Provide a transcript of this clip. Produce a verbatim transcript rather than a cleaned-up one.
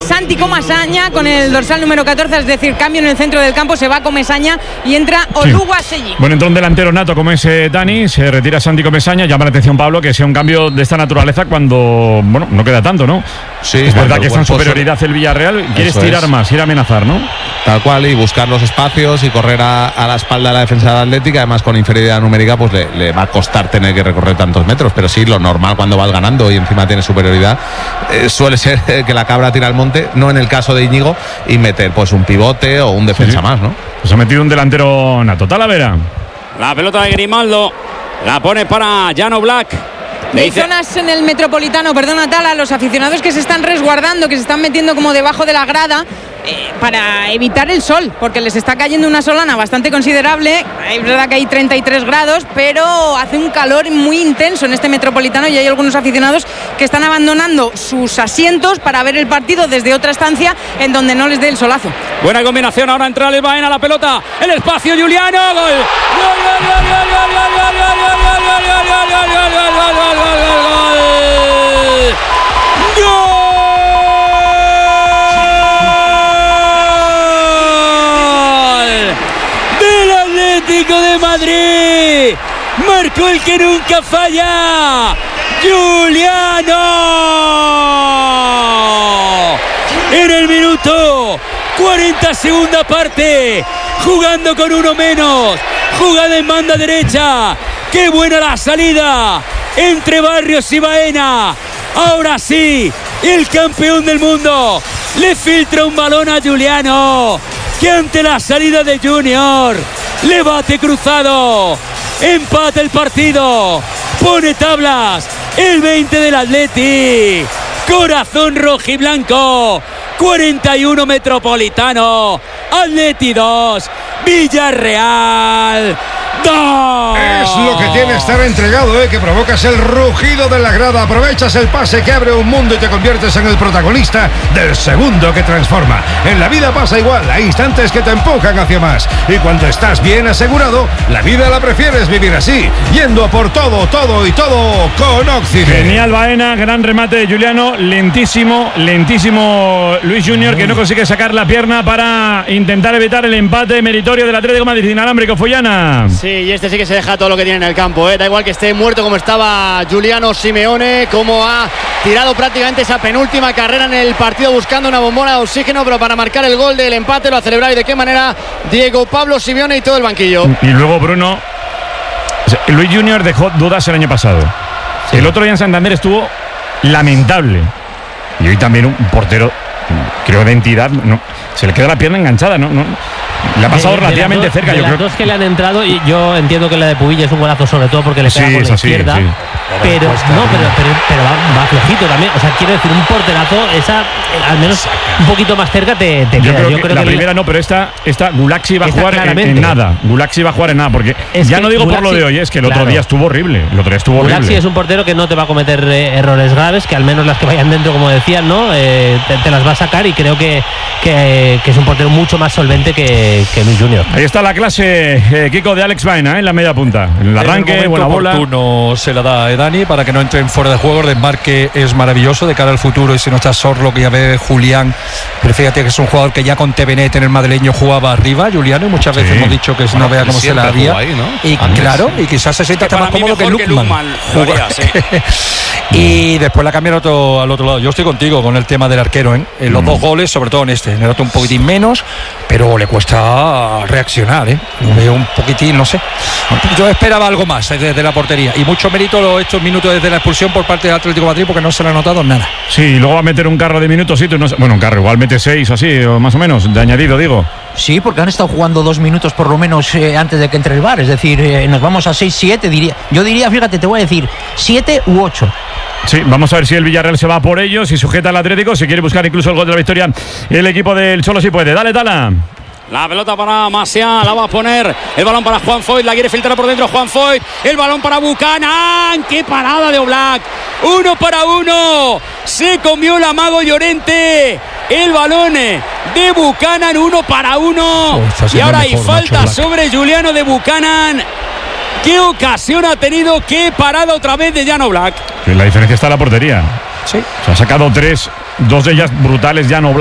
Santi Comesaña con el dorsal número catorce, es decir, cambio en el centro del campo, se va Comesaña y entra Oluwaseyi. Sí. Bueno, entra un delantero nato como es eh, Dani, se retira Santi Comesaña. Llama la atención, Pablo, que sea un cambio de esta naturaleza cuando, bueno, no queda tanto, ¿no? Sí, es verdad que está en superioridad el Villarreal, quieres tirar es. más, ir a amenazar, ¿no? Tal cual, y buscar los espacios y correr a, a la espalda de la defensa de Atlética. Además, con inferioridad numérica, pues le, le va a costar tener que recorrer tantos metros, pero sí, lo normal cuando vas ganando y encima tiene superioridad, eh, suele ser eh, que la cabra tira al monte, no en el caso de Íñigo, y meter pues un pivote o un defensa sí, sí. más, ¿no? Pues ha metido un delantero nato. Talavera. La pelota de Grimaldo, la pone para Jan Oblak. Hay dice... zonas en el Metropolitano, perdona Tala, los aficionados que se están resguardando, que se están metiendo como debajo de la grada eh, para evitar el sol, porque les está cayendo una solana bastante considerable. Es verdad que hay treinta y tres grados, pero hace un calor muy intenso en este Metropolitano y hay algunos aficionados que están abandonando sus asientos para ver el partido desde otra estancia en donde no les dé el solazo. Buena combinación, ahora entra el Baena, la pelota, el espacio, Juliano, gol. Gol, gol, gol, gol, gol, gol, gol, gol, gol, gol, gol, gol, gol, gol, gol, gol, gol, gol. Del Atlético de Madrid, marcó el que nunca falla, Juliano, en el minuto cuarenta, segunda parte, jugando con uno menos, jugada en banda derecha, qué buena la salida entre Barrios y Baena. Ahora sí, el campeón del mundo le filtra un balón a Juliano, que ante la salida de Junior le bate cruzado, empata el partido, pone tablas el veinte del Atleti, corazón rojiblanco. cuarenta y uno Metropolitano, Atleti dos, Villarreal dos. Es lo que tiene estar entregado, ¿eh? Que provocas el rugido de la grada, aprovechas el pase que abre un mundo y te conviertes en el protagonista del segundo que transforma. En la vida pasa igual, hay instantes que te empujan hacia más, y cuando estás bien asegurado, la vida la prefieres vivir así, yendo a por todo, todo y todo con Oxide. Genial Baena, gran remate de Juliano, lentísimo, lentísimo Luis Junior, que no consigue sacar la pierna para intentar evitar el empate meritorio del Atlético de Madrid. Inalámbrico, Follana. Sí, y este sí que se deja todo lo que tiene en el campo, ¿eh? Da igual que esté muerto como estaba Giuliano Simeone, como ha tirado prácticamente esa penúltima carrera en el partido buscando una bombona de oxígeno, pero para marcar el gol del empate lo ha celebrado, y de qué manera Diego Pablo Simeone y todo el banquillo. Y luego Bruno, Luis Junior dejó dudas el año pasado. Sí. El otro día en Santander estuvo lamentable, y hoy también un portero, creo, de entidad, no, se le queda la pierna enganchada, no, no le ha pasado de, relativamente de dos, cerca. De yo las creo dos que le han entrado, y yo entiendo que la de Pubilla es un golazo, sobre todo porque le pega sí, por la así, izquierda, sí. pero no, pero, pero, pero va, va flojito también. O sea, quiero decir, un porterazo, esa al menos un poquito más cerca te, te yo queda. Creo yo que creo la que primera no, pero esta, esta Gulaxi va a jugar en, en nada. Gulaxi va a jugar en nada, porque es ya no digo Gulaxi, por lo de hoy, es que el claro. otro día estuvo horrible. El otro día estuvo Gulaxi horrible. es un portero que no te va a cometer eh, errores graves, que al menos las que vayan dentro, como decían, ¿no? Eh, te, te las va a sacar, y creo que, que, que es un portero mucho más solvente que, que Luis Junior. Ahí está la clase, eh, Kiko, de Alex Baena, ¿eh? En la media punta. En el arranque, en el buena bola. Oportuno se la da a Dani para que no entren fuera de juego. El desmarque es maravilloso de cara al futuro, y si no está Sorlo, que ya ve Julián, pero fíjate que es un jugador que ya con Tevenet en el madrileño jugaba arriba, Juliano, y muchas veces sí. hemos dicho que bueno, no vea cómo se la haría. Ahí, ¿no? Y Antes, claro, y quizás se sienta más cómodo que Lukman. Sí. Y después la cambian al otro, al otro lado. Yo estoy contigo con el tema del arquero, ¿eh? En los mm. dos goles, sobre todo en este, en el otro un poquitín menos, pero le cuesta reaccionar, ¿eh? Lo veo un poquitín, no sé. Yo esperaba algo más desde la portería, y mucho mérito estos minutos desde la expulsión por parte del Atlético de Madrid, porque no se le ha notado nada. Sí, luego va a meter un carro de minutos, sí, no sé, bueno, un carro igual mete seis o así, o más o menos, de añadido, digo. Sí, porque han estado jugando dos minutos por lo menos eh, antes de que entre el V A R, es decir, eh, nos vamos a seis siete, diría. Yo diría, fíjate, te voy a decir, siete u ocho. Sí, vamos a ver si el Villarreal se va por ellos, si sujeta al Atlético, si quiere buscar incluso el gol de la victoria el equipo del Cholo, si puede. Dale, Tala. La pelota para Masia, la va a poner, el balón para Juan Foyt, la quiere filtrar por dentro Juan Foyt, el balón para Buchanan, qué parada de Oblak, uno para uno, se comió el amago Llorente, el balón de Buchanan, uno para uno, oh, y ahora hay falta sobre Juliano de Buchanan. Qué ocasión ha tenido, qué parada otra vez de Jan Oblak. La diferencia está en la portería. Sí. Se ha sacado tres, dos de ellas brutales Jan Oblak.